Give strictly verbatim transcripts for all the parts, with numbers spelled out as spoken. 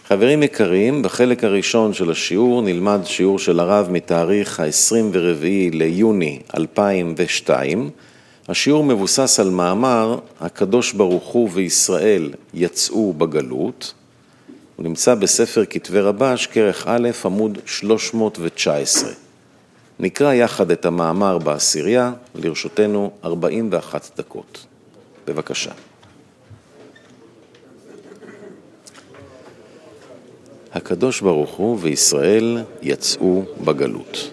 חברים יקרים, בחלק הראשון של השיעור נלמד שיעור של הרב מתאריך ה-עשרים ורביעי ליוני אלפיים ושתיים. השיעור מבוסס על מאמר הקדוש ברוך הוא וישראל יצאו בגלות. הוא נמצא בספר כתבי רבש, כרך א', עמוד שלוש מאות ותשע עשרה. נקרא יחד את המאמר בעשירייה, לרשותנו ארבעים ואחת דקות. בבקשה. הקדוש ברוך הוא וישראל יצאו בגלות.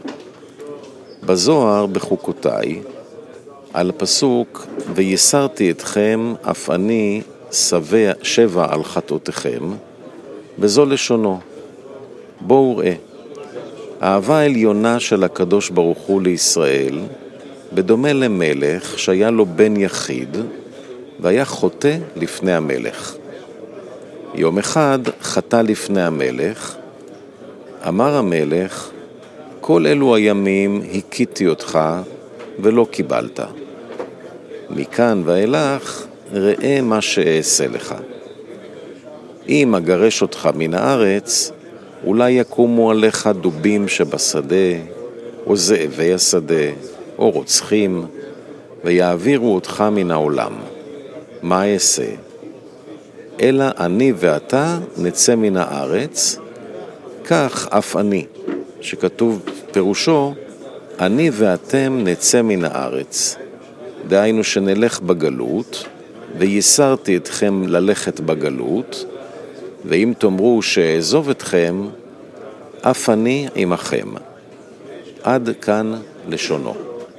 בזוהר בחוקותיי, על הפסוק, ויסרתי אתכם אף אני שבע, שבע על חטאותיכם, בזו לשונו. בואו ראה. האהבה העליונה של הקדוש ברוך הוא לישראל, בדומה למלך שהיה לו בן יחיד, והיה חוטא לפני המלך. יום אחד חטא לפני המלך, אמר המלך, כל אלו הימים הכיתי אותך ולא קיבלת. מכאן ואילך ראה מה שאעשה לך. אם אגרש אותך מן הארץ, אולי יקומו עליך דובים שבשדה, או זאבי השדה, או רוצחים, ויעבירו אותך מן העולם. מה אעשה? אלא אני ואתה נצא מן הארץ, כך אף אני, שכתוב פירושו, אני ואתם נצא מן הארץ. דהיינו שנלך בגלות, ויסרתי אתכם ללכת בגלות, ואם תאמרו שאעזוב אתכם, אף אני עמכם. עד כאן לשונו.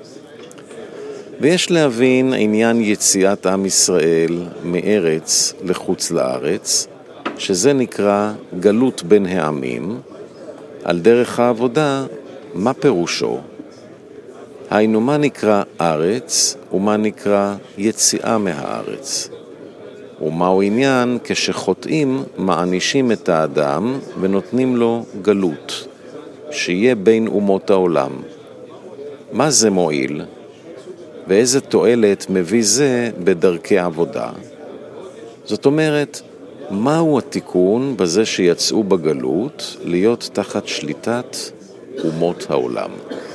ויש להבין עניין יציאת עם ישראל מארץ לחוץ לארץ, שזה נקרא גלות בין העמים. על דרך העבודה, מה פירושו? היינו, מה נקרא ארץ ומה נקרא יציאה מהארץ? ומהו עניין כשחוטאים מענישים את האדם ונותנים לו גלות, שיהיה בין אומות העולם? מה זה מועיל? ואיזה תועלת מביא זה בדרכי עבודה? זאת אומרת, מהו התיקון בזה שיצאו בגלות להיות תחת שליטת אומות העולם?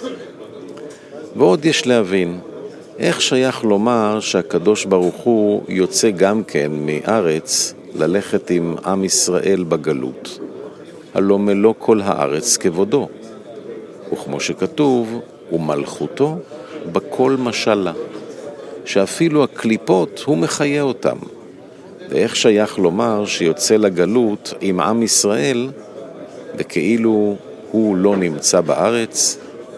ועוד יש להבין, איך שייך לומר שהקדוש ברוך הוא יוצא גם כן מארץ ללכת עם עם ישראל בגלות? הלא מלוא כל הארץ כבודו, וכמו שכתוב, ומלכותו בכל משלה, שאפילו הקליפות הוא מחיה אותם. ואיך שייך לומר שיוצא לגלות עם עם ישראל וכאילו הוא לא נמצא בארץ?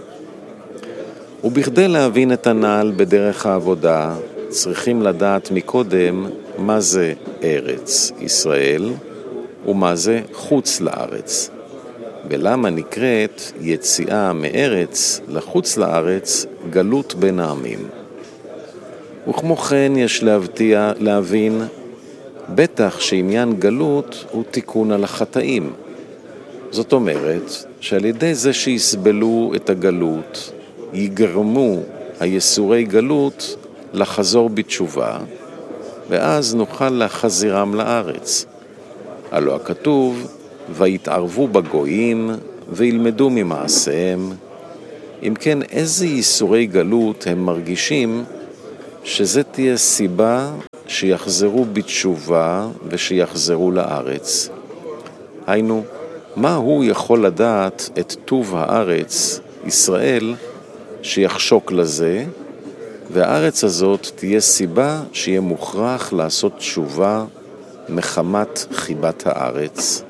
ובכדי להבין את הנעל בדרך העבודה, צריכים לדעת מקודם מה זה ארץ ישראל ומה זה חוץ לארץ, ולמה נקראת יציאה מארץ לחוץ לארץ גלות בין העמים. וכמו כן יש להבטיע, להבין בטח שעניין גלות הוא תיקון על החטאים. זאת אומרת שעל ידי זה שיסבלו את הגלות יגרמו היסורי גלות לחזור בתשובה, ואז נוכל להחזירם לארץ. הלא הכתוב, ויתערבו בגויים וילמדו ממעשיהם. אם כן, איזה ייסורי גלות הם מרגישים שזה תהיה סיבה שיחזרו בתשובה ושיחזרו לארץ? היינו, מה הוא יכול לדעת את טוב הארץ, ישראל, שיחשוק לזה, והארץ הזאת תהיה סיבה שיהיה מוכרח לעשות תשובה מחמת חיבת הארץ?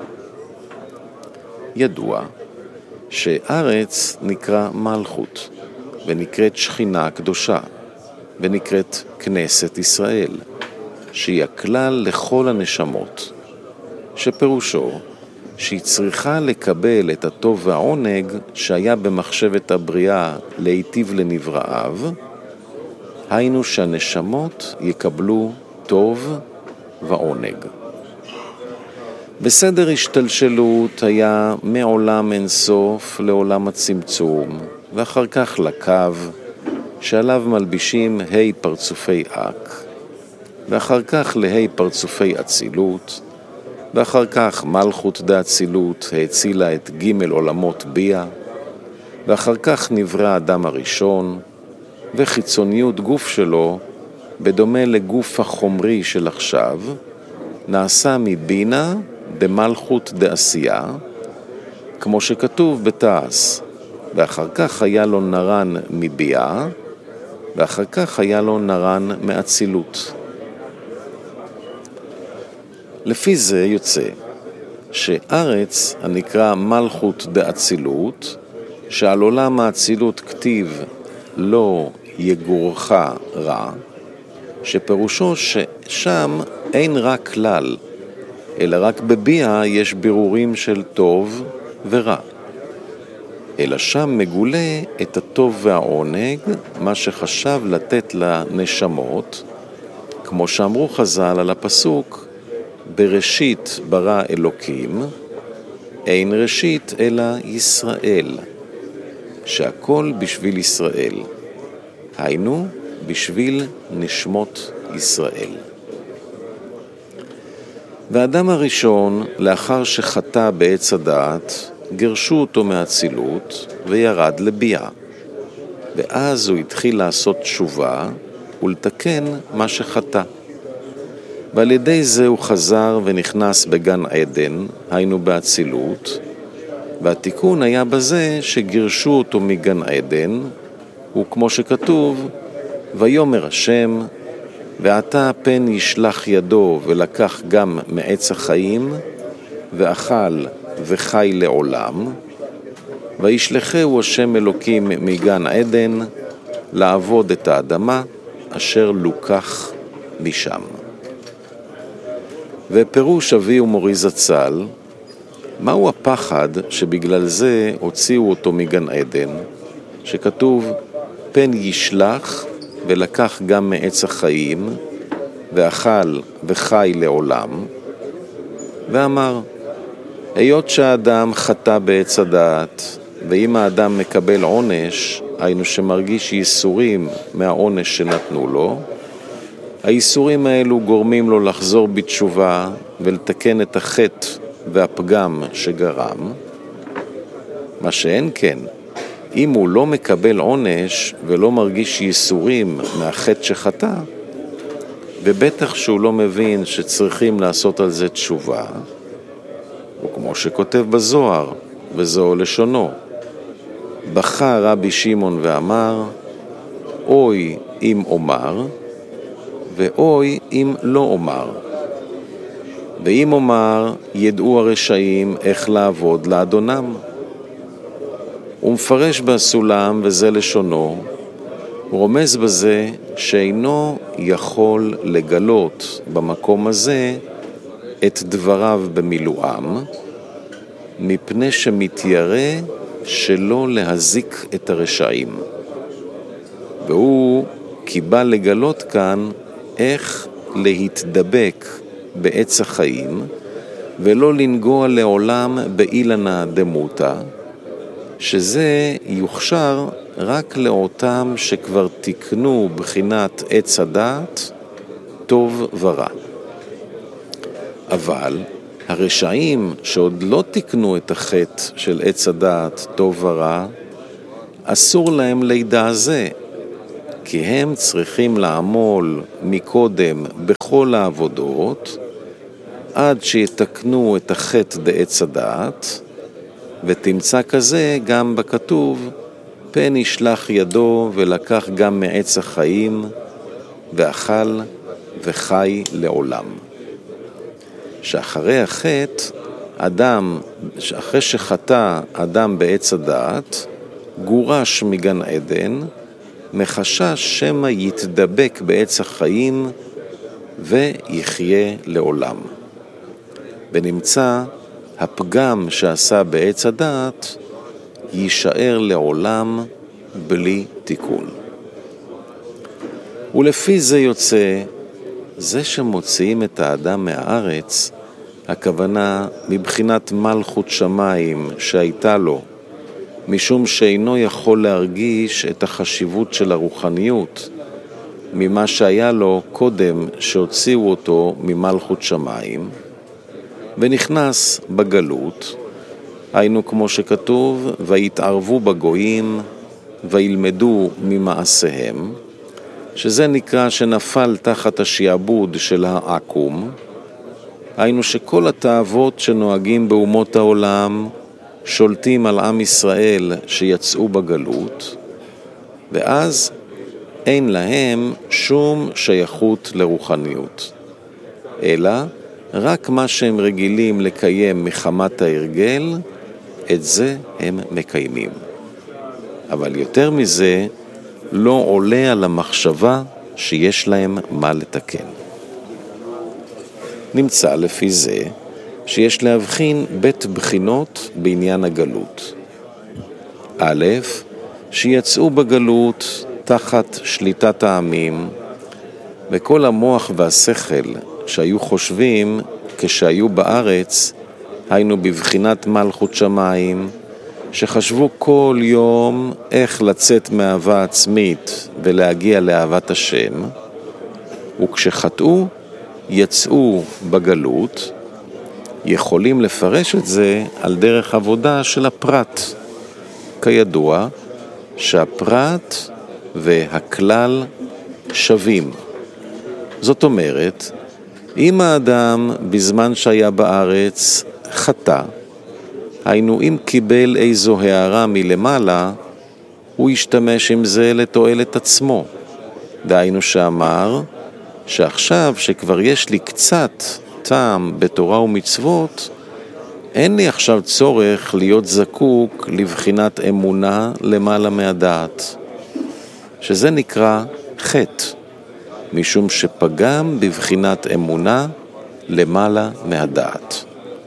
ידוע שארץ נקרא מלכות, ונקראת שכינה קדושה, ונקראת כנסת ישראל, שהיא הכלל לכל הנשמות, שפירושו שהיא צריכה לקבל את הטוב והעונג שהיה במחשבת הבריאה להיטיב לנבראיו, היינו שהנשמות יקבלו טוב ועונג. בסדר השתלשלות היה מעולם אינסוף לעולם הצמצום, ואחר כך לקו שעליו מלבישים ה' פרצופי אק, ואחר כך לה' פרצופי אצילות, ואחר כך מלכות דאצילות האצילה את ג' עולמות ביאה, ואחר כך נברא האדם הראשון, וחיצוניות גוף שלו, בדומה לגוף החומרי של עכשיו, נעשה מבינה דמלכות דעשייה, כמו שכתוב בתעש, ואחר כך היה לו נרן מביאה, ואחר כך היה לו נרן מאצילות. לפי זה יוצא שארץ הנקרא מלכות דאצילות, שעל עולם האצילות כתיב לא יגורך רע, שפירושו ששם אין רק כלל, אלא רק בביאה יש בירורים של טוב ורע. אלא שם מגולה את הטוב והעונג, מה שחשב לתת לנשמות, כמו שאמרו חז"ל על הפסוק, בראשית ברא אלוקים, אין ראשית אלא ישראל, שהכל בשביל ישראל, היינו בשביל נשמות ישראל. והאדם הראשון, לאחר שחטא בעץ הדעת, גרשו אותו מהאצילות וירד לביאה. ואז הוא התחיל לעשות תשובה ולתקן מה שחטא. ועל ידי זה הוא חזר ונכנס בגן עדן, היינו באצילות, והתיקון היה בזה שגירשו אותו מגן עדן, וכמו שכתוב, ויאמר השם, ועתה פן ישלח ידו ולקח גם מעץ החיים, ואכל וחי לעולם, וישלחהו השם אלוקים מגן עדן, לעבוד את האדמה אשר לוקח משם. ופירוש אבי ומורי זצ"ל, מהו הפחד שבגלל זה הוציאו אותו מגן עדן, שכתוב פן ישלח ולקח גם מעץ החיים, ואכל וחי לעולם, ואמר, היות שהאדם חטא בעץ הדעת, ואם האדם מקבל עונש, היינו שמרגיש ייסורים מהעונש שנתנו לו, הייסורים האלו גורמים לו לחזור בתשובה ולתקן את החטא והפגם שגרם, מה שאין כן, אם הוא לא מקבל עונש ולא מרגיש ייסורים מהחטא שחטא, ובטח שהוא לא מבין שצריכים לעשות על זה תשובה, וכמו שכותב בזוהר, וזו לשונו, בכה רבי שמעון ואמר, אוי אם אומר, ואוי אם לא אומר. ואם אומר, ידעו הרשעים איך לעבוד לאדונם. הוא מפרש בסולם, וזה לשונו, הוא רומז בזה שאינו יכול לגלות במקום הזה את דבריו במילואם, מפני שמתיירא שלא להזיק את הרשעים. והוא קיבל לגלות כאן איך להתדבק בעץ החיים, ולא לנגוע לעולם באילנה דמותה, שזה יוכשר רק לאותם שכבר תיקנו בחינת עץ הדעת טוב ורע. אבל הרשעים שעוד לא תיקנו את החטא של עץ הדעת טוב ורע, אסור להם לידע זה, כי הם צריכים לעמול מקודם בכל העבודות, עד שיתקנו את החטא דעץ הדעת, ותמצא כזה גם בכתוב, פן ישלח ידו ולקח גם מעץ החיים, ואכל וחי לעולם. שאחרי החטא, אדם, אחרי שחטא אדם בעץ הדעת, גורש מגן עדן, מחשש שמא יתדבק בעץ החיים ויחיה לעולם. ונמצא הפגם שעשה בעץ הדעת יישאר לעולם בלי תיקון. ולפי זה יוצא, זה שמוציאים את האדם מהארץ, הכוונה מבחינת מלכות שמיים שהייתה לו, משום שאינו יכול להרגיש את החשיבות של הרוחניות, ממה שהיה לו קודם שהוציאו אותו ממלכות שמיים, ונכנס בגלות, היינו כמו שכתוב, ויתערבו בגויים וילמדו ממעשיהם, שזה נקרא שנפל תחת השיעבוד של העקום, היינו שכל התאוות שנוהגים באומות העולם שולטים על עם ישראל שיצאו בגלות, ואז אין להם שום שייכות לרוחניות, אלא רק מה שהם רגילים לקיים מחמת ההרגל, את זה הם מקיימים. אבל יותר מזה, לא עולה על המחשבה שיש להם מה לתקן. נמצא לפי זה שיש להבחין בית בחינות בעניין הגלות. א', שיצאו בגלות תחת שליטת העמים, וכל המוח והשכל שהיו חושבים כשהיו בארץ, היינו בבחינת מלכות שמיים, שחשבו כל יום איך לצאת מאהבה עצמית ולהגיע לאהבת השם, וכשחטאו יצאו בגלות, יכולים לפרש את זה על דרך עבודה של הפרט. כידוע שהפרט והכלל שווים. זאת אומרת, אם האדם בזמן שהיה בארץ חטא, היינו אם קיבל איזו הערה מלמעלה, הוא ישתמש עם זה לתועלת עצמו. דהיינו שאמר שעכשיו שכבר יש לי קצת טעם בתורה ומצוות, אין לי עכשיו צורך להיות זקוק לבחינת אמונה למעלה מהדעת, שזה נקרא חטא, משום שפגם בבחינת אמונה למעלה מהדעת.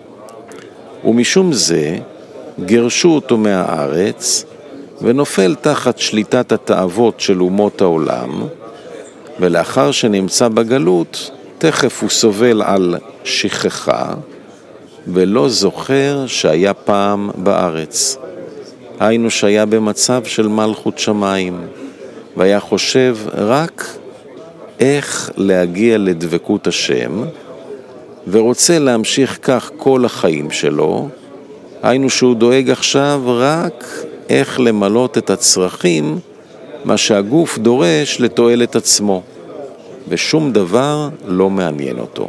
ומשום זה גרשו אותו מהארץ ונופל תחת שליטת התאוות של אומות העולם, ולאחר שנמצא בגלות תכף הוא סובל על שכחה ולא זוכר שהיה פעם בארץ. היינו שהיה במצב של מלכות שמיים, והיה חושב רק איך להגיע לדבקות השם, ורוצה להמשיך כך כל החיים שלו. היינו שהוא דואג עכשיו רק איך למלות את הצרכים, מה שהגוף דורש לתועלת עצמו, ושום דבר לא מעניין אותו.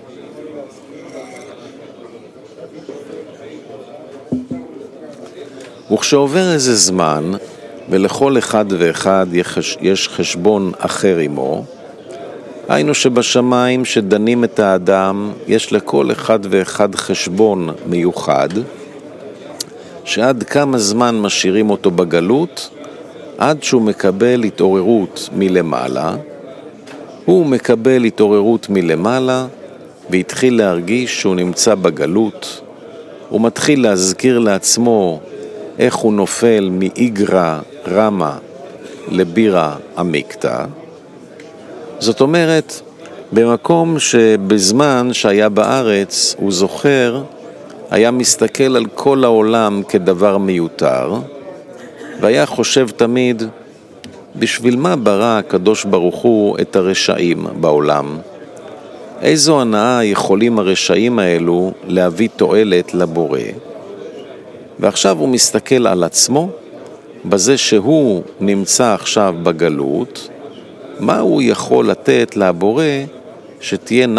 וכשעובר איזה זמן, ולכל אחד ואחד יש חשבון אחר עמו, היינו שבשמיים שדנים את האדם, יש לכל אחד ואחד חשבון מיוחד, שעד כמה זמן משאירים אותו בגלות, עד שהוא מקבל התעוררות מלמעלה, הוא מקבל התעוררות מלמעלה, והתחיל להרגיש שהוא נמצא בגלות, הוא מתחיל להזכיר לעצמו איך הוא נופל מאיגרא רמא לבירא עמיקתא. זאת אומרת, במקום שבזמן שהיה בארץ הוא זוכר, היה מסתכל על כל העולם כדבר מיותר, והיה חושב תמיד, בשביל מה ברא הקדוש ברוך הוא את הרשעים בעולם? איזו הנאה יכולים הרשעים האלו להביא תועלת לבורא? ועכשיו הוא מסתכל על עצמו, בזה שהוא נמצא עכשיו בגלות, מה הוא יכול לתת לבורא שתהיה